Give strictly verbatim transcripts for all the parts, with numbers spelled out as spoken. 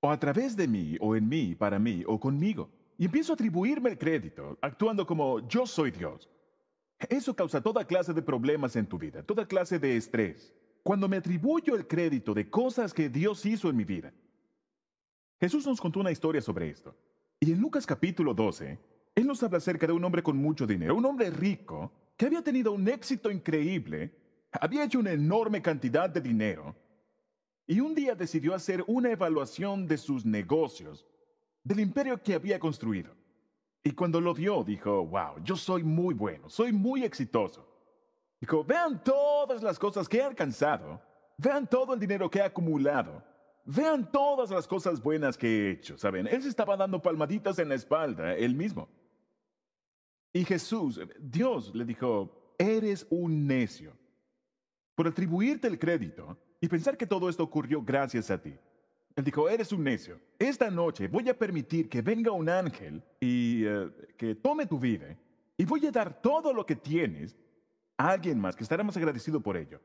o a través de mí, o en mí, para mí, o conmigo. Y empiezo a atribuirme el crédito, actuando como yo soy Dios. Eso causa toda clase de problemas en tu vida, toda clase de estrés. Cuando me atribuyo el crédito de cosas que Dios hizo en mi vida. Jesús nos contó una historia sobre esto. Y en Lucas capítulo doce, Él nos habla acerca de un hombre con mucho dinero, un hombre rico, que había tenido un éxito increíble, había hecho una enorme cantidad de dinero, y un día decidió hacer una evaluación de sus negocios, del imperio que había construido. Y cuando lo vio, dijo, wow, yo soy muy bueno, soy muy exitoso. Dijo, vean todas las cosas que he alcanzado, vean todo el dinero que he acumulado, vean todas las cosas buenas que he hecho, ¿saben? Él se estaba dando palmaditas en la espalda, él mismo. Y Jesús, Dios le dijo, eres un necio, por atribuirte el crédito y pensar que todo esto ocurrió gracias a ti. Él dijo, eres un necio. Esta noche voy a permitir que venga un ángel y uh, que tome tu vida y voy a dar todo lo que tienes a alguien más que estará más agradecido por ello.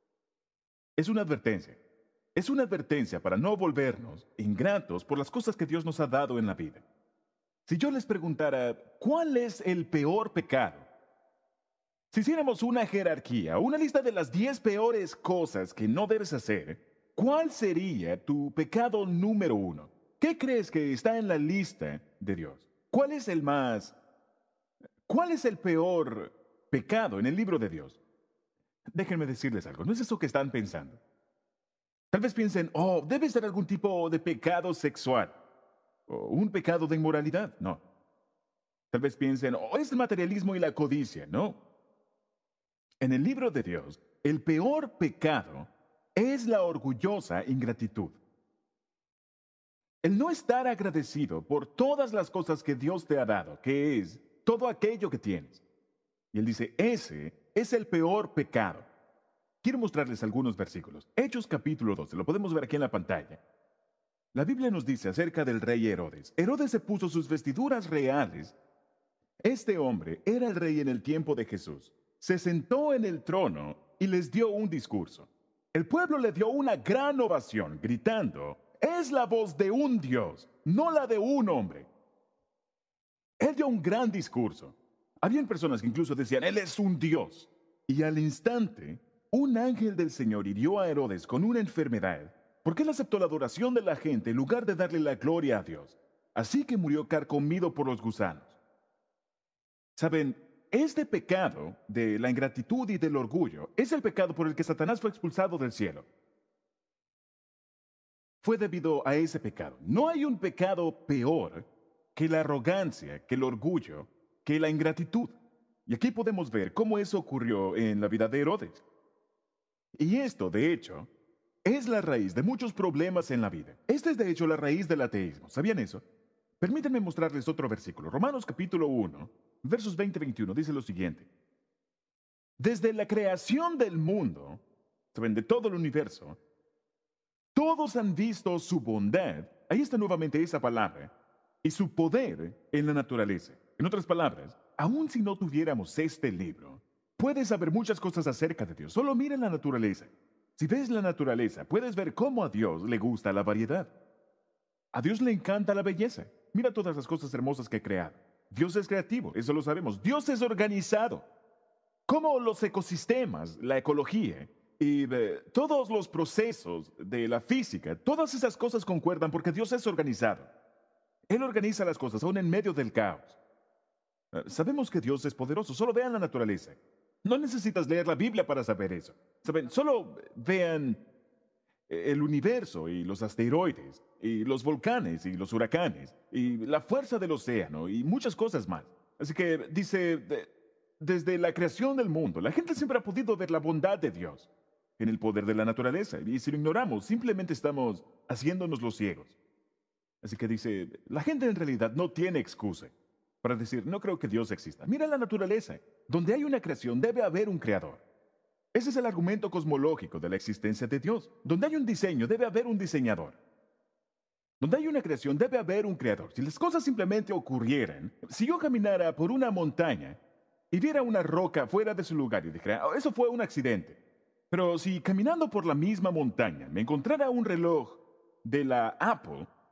Es una advertencia. Es una advertencia para no volvernos ingratos por las cosas que Dios nos ha dado en la vida. Si yo les preguntara, ¿cuál es el peor pecado? Si hiciéramos una jerarquía, una lista de las diez peores cosas que no debes hacer, ¿cuál sería tu pecado número uno? ¿Qué crees que está en la lista de Dios? ¿Cuál es el más... ¿Cuál es el peor pecado en el libro de Dios? Déjenme decirles algo, no es eso que están pensando. Tal vez piensen, oh, debe ser algún tipo de pecado sexual, o un pecado de inmoralidad. No. Tal vez piensen, oh, es el materialismo y la codicia. No. En el libro de Dios, el peor pecado es la orgullosa ingratitud. El no estar agradecido por todas las cosas que Dios te ha dado, que es todo aquello que tienes. Y él dice, ese es el peor pecado. Quiero mostrarles algunos versículos. Hechos capítulo doce, lo podemos ver aquí en la pantalla. La Biblia nos dice acerca del rey Herodes. Herodes se puso sus vestiduras reales. Este hombre era el rey en el tiempo de Jesús. Se sentó en el trono y les dio un discurso. El pueblo le dio una gran ovación, gritando, es la voz de un Dios, no la de un hombre. Él dio un gran discurso. Habían personas que incluso decían, Él es un Dios. Y al instante, un ángel del Señor hirió a Herodes con una enfermedad, porque él aceptó la adoración de la gente en lugar de darle la gloria a Dios. Así que murió carcomido por los gusanos. Saben, este pecado de la ingratitud y del orgullo es el pecado por el que Satanás fue expulsado del cielo. Fue debido a ese pecado. No hay un pecado peor que la arrogancia, que el orgullo, que la ingratitud. Y aquí podemos ver cómo eso ocurrió en la vida de Herodes. Y esto, de hecho, es la raíz de muchos problemas en la vida. Esta es, de hecho, la raíz del ateísmo. ¿Sabían eso? Permítanme mostrarles otro versículo. Romanos capítulo uno, versos veinte y veintiuno, dice lo siguiente. Desde la creación del mundo, ¿saben? De todo el universo, todos han visto su bondad, ahí está nuevamente esa palabra, y su poder en la naturaleza. En otras palabras, aun si no tuviéramos este libro, puedes saber muchas cosas acerca de Dios. Solo mira la naturaleza. Si ves la naturaleza, puedes ver cómo a Dios le gusta la variedad. A Dios le encanta la belleza. Mira todas las cosas hermosas que ha creado. Dios es creativo, eso lo sabemos. Dios es organizado. Como los ecosistemas, la ecología y eh, todos los procesos de la física, todas esas cosas concuerdan porque Dios es organizado. Él organiza las cosas aún en medio del caos. Eh, sabemos que Dios es poderoso, solo vean la naturaleza. No necesitas leer la Biblia para saber eso. ¿Saben? Solo vean el universo y los asteroides, y los volcanes y los huracanes, y la fuerza del océano, y muchas cosas más. Así que dice, de, desde la creación del mundo, la gente siempre ha podido ver la bondad de Dios en el poder de la naturaleza, y si lo ignoramos, simplemente estamos haciéndonos los ciegos. Así que dice, la gente en realidad no tiene excusa para decir, no creo que Dios exista. Mira la naturaleza. Donde hay una creación debe haber un creador. Ese es el argumento cosmológico de la existencia de Dios. Donde hay un diseño debe haber un diseñador. Donde hay una creación debe haber un creador. Si las cosas simplemente ocurrieran, si yo caminara por una montaña y viera una roca fuera de su lugar y dijera, oh, eso fue un accidente. Pero si caminando por la misma montaña me encontrara un reloj de la Apple